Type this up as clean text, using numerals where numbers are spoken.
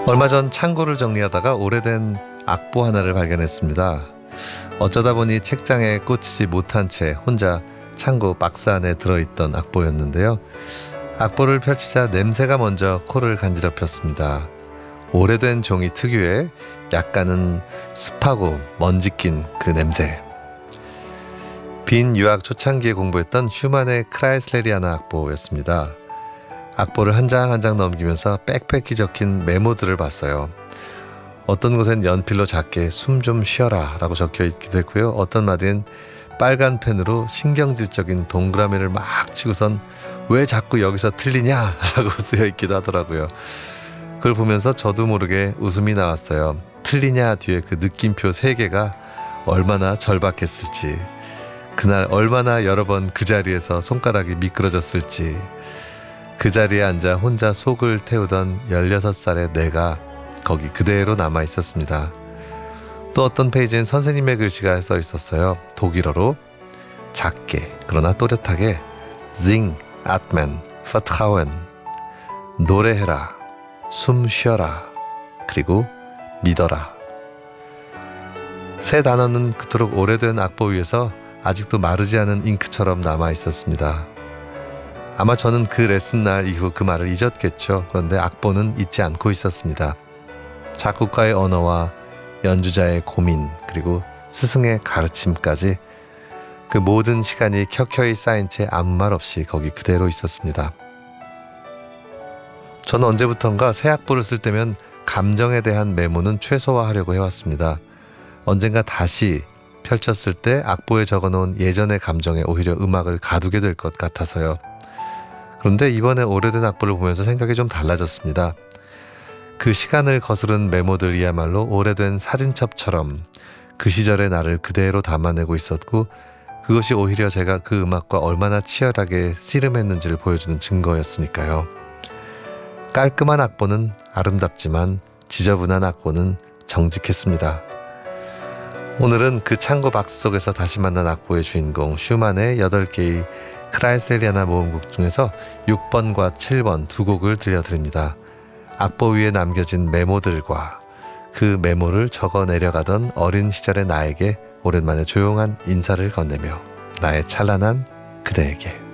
얼마 전 창고를 정리하다가 오래된 악보 하나를 발견했습니다. 어쩌다 보니 책장에 꽂히지 못한 채 혼자 창고 박스 안에 들어있던 악보였는데요. 악보를 펼치자 냄새가 먼저 코를 간지럽혔습니다. 오래된 종이 특유의 약간은 습하고 먼지 낀 그 냄새. 빈 유학 초창기에 공부했던 슈만의 크라이슬레리아나 악보였습니다. 악보를 한 장 한 장 넘기면서 빽빽히 적힌 메모들을 봤어요. 어떤 곳엔 연필로 작게 숨 좀 쉬어라 라고 적혀 있기도 했고요. 어떤 마디엔 빨간 펜으로 신경질적인 동그라미를 막 치고선 왜 자꾸 여기서 틀리냐 라고 쓰여 있기도 하더라고요. 그걸 보면서 저도 모르게 웃음이 나왔어요. 틀리냐 뒤에 그 느낌표 3개가 얼마나 절박했을지, 그날 얼마나 여러 번 그 자리에서 손가락이 미끄러졌을지, 그 자리에 앉아 혼자 속을 태우던 16살의 내가 거기 그대로 남아 있었습니다. 또 어떤 페이지엔 선생님의 글씨가 써 있었어요. 독일어로 작게 그러나 또렷하게 Sing, atmen, vertrauen, 노래해라, 숨 쉬어라, 그리고 믿어라. 세 단어는 그토록 오래된 악보 위에서 아직도 마르지 않은 잉크처럼 남아 있었습니다. 아마 저는 그 레슨 날 이후 그 말을 잊었겠죠. 그런데 악보는 잊지 않고 있었습니다. 작곡가의 언어와 연주자의 고민, 그리고 스승의 가르침까지 그 모든 시간이 켜켜이 쌓인 채 아무 말 없이 거기 그대로 있었습니다. 저는 언제부턴가 새 악보를 쓸 때면 감정에 대한 메모는 최소화하려고 해왔습니다. 언젠가 다시 펼쳤을 때 악보에 적어놓은 예전의 감정에 오히려 음악을 가두게 될 것 같아서요. 그런데 이번에 오래된 악보를 보면서 생각이 좀 달라졌습니다. 그 시간을 거스른 메모들이야말로 오래된 사진첩처럼 그 시절의 나를 그대로 담아내고 있었고, 그것이 오히려 제가 그 음악과 얼마나 치열하게 씨름했는지를 보여주는 증거였으니까요. 깔끔한 악보는 아름답지만 지저분한 악보는 정직했습니다. 오늘은 그 창고 박스 속에서 다시 만난 악보의 주인공 슈만의 8개의 크라이슬레리아나 모음곡 중에서 6번과 7번 두 곡을 들려드립니다. 악보 위에 남겨진 메모들과 그 메모를 적어 내려가던 어린 시절의 나에게 오랜만에 조용한 인사를 건네며 나의 찬란한 그대에게.